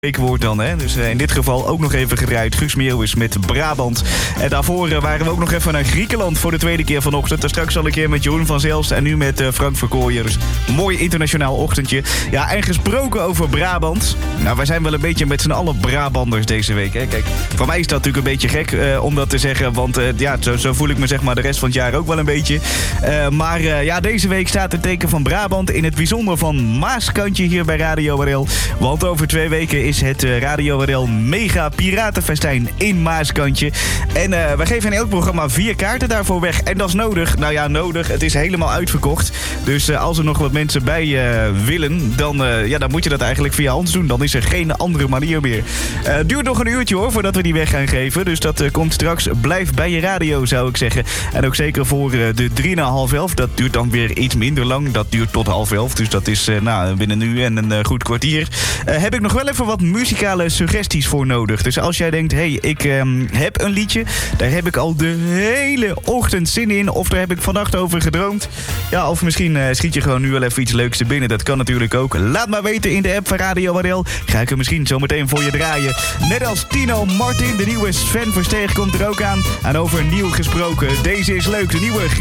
Weekwoord dan, hè? Dus in dit geval ook nog even gedraaid. Guus Meeuwis met Brabant. En daarvoor waren we ook nog even naar Griekenland voor de tweede keer vanochtend. Straks al een keer met Jeroen van Zelst en nu met Frank Verkooijen. Dus een mooi internationaal ochtendje. Ja, en gesproken over Brabant. Nou, wij zijn wel een beetje met z'n allen Brabanders deze week, hè? Kijk, voor mij is dat natuurlijk een beetje gek om dat te zeggen. Want zo voel ik me zeg maar de rest van het jaar ook wel een beetje. Maar deze week staat het teken van Brabant. In het bijzonder van Maaskantje hier bij Radio RL. Want over 2 weken is het Radio RL Mega Piratenfestijn in Maaskantje. En wij geven in elk programma 4 kaarten daarvoor weg. En dat is nodig. Nou ja, nodig. Het is helemaal uitverkocht. Dus als er nog wat mensen bij willen, dan moet je dat eigenlijk via ons doen. Dan is er geen andere manier meer. Het duurt nog een uurtje hoor, voordat we die weg gaan geven. Dus dat komt straks. Blijf bij je radio, zou ik zeggen. En ook zeker voor de 3:30. Dat duurt dan weer iets minder lang. Dat duurt tot 10:30. Dus dat is binnen een uur en een goed kwartier. Heb ik nog wel even wat muzikale suggesties voor nodig. Dus als jij denkt, ik heb een liedje, daar heb ik al de hele ochtend zin in, of daar heb ik vannacht over gedroomd. Ja, of misschien schiet je gewoon nu wel even iets leuks te binnen. Dat kan natuurlijk ook. Laat maar weten in de app van Radio RL. Ga ik er misschien zo meteen voor je draaien. Net als Tino Martin, de nieuwe Sven Versteeg komt er ook aan. En over nieuw gesproken, deze is leuk, de nieuwe